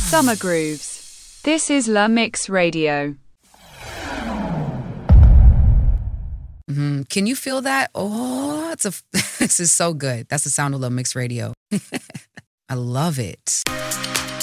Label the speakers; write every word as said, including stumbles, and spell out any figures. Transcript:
Speaker 1: Summer Grooves. This is La Mix Radio.
Speaker 2: Mm-hmm. Can you feel that? Oh, it's a, this is so good. That's the sound of La Mix Radio. I love it.